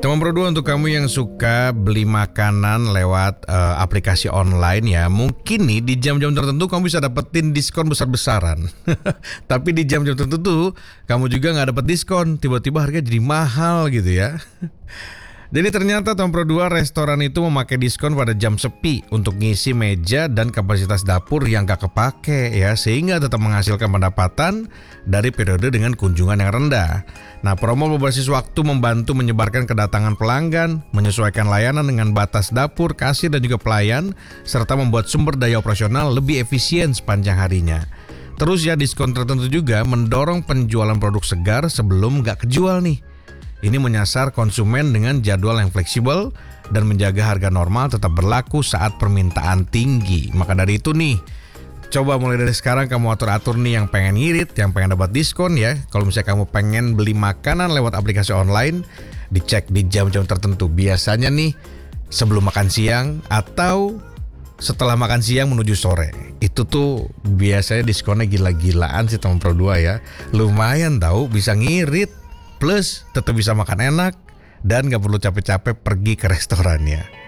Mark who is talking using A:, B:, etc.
A: Teman Pro 2, untuk kamu yang suka beli makanan lewat aplikasi online ya, mungkin nih di jam-jam tertentu kamu bisa dapetin diskon besar-besaran. Tapi di jam-jam tertentu kamu juga nggak dapet diskon, tiba-tiba harganya jadi mahal gitu ya. Jadi ternyata Tom Pro 2 restoran itu memakai diskon pada jam sepi untuk ngisi meja dan kapasitas dapur yang gak kepake ya, sehingga tetap menghasilkan pendapatan dari periode dengan kunjungan yang rendah. Nah, promo berbasis waktu membantu menyebarkan kedatangan pelanggan, menyesuaikan layanan dengan batas dapur, kasir dan juga pelayan, serta membuat sumber daya operasional lebih efisien sepanjang harinya. Terus ya, diskon tertentu juga mendorong penjualan produk segar sebelum gak kejual nih. Ini menyasar konsumen dengan jadwal yang fleksibel dan menjaga harga normal tetap berlaku saat permintaan tinggi. Maka dari itu nih, coba mulai dari sekarang kamu atur-atur nih yang pengen ngirit, yang pengen dapat diskon ya. Kalau misalnya kamu pengen beli makanan lewat aplikasi online, dicek di jam-jam tertentu. Biasanya nih sebelum makan siang atau setelah makan siang menuju sore. Itu tuh biasanya diskonnya gila-gilaan sih Teman Pro 2 ya. Lumayan tahu, bisa ngirit. Plus tetap bisa makan enak dan gak perlu capek-capek pergi ke restorannya.